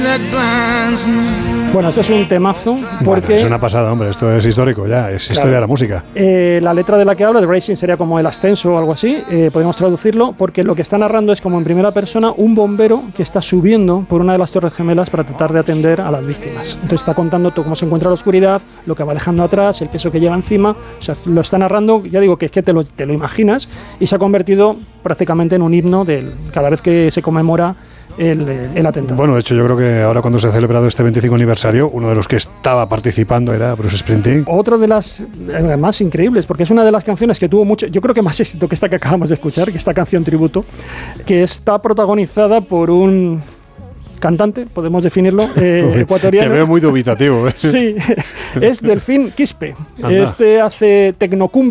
Bueno, esto es un temazo porque... Bueno, es una pasada, hombre, esto es histórico ya, es claro, historia de la música. La letra de la que habla, de Racing, sería como el ascenso o algo así, podemos traducirlo, porque lo que está narrando es como en primera persona un bombero que está subiendo por una de las torres gemelas para tratar de atender a las víctimas. Entonces está contando todo cómo se encuentra la oscuridad, lo que va dejando atrás, el peso que lleva encima, o sea, lo está narrando, ya digo que es que te lo imaginas, y se ha convertido prácticamente en un himno cada vez que se conmemora el atentado. Bueno, de hecho yo creo que ahora cuando se ha celebrado este 25 aniversario, uno de los que estaba participando era Bruce Springsteen. Otra de las más increíbles, porque es una de las canciones que tuvo mucho, yo creo que más éxito que esta que acabamos de escuchar, que esta canción tributo, que está protagonizada por un cantante, podemos definirlo, ecuatoriano. Te veo muy dubitativo. Sí, es Delfín Quispe. Anda. Este hace tecnocumbia.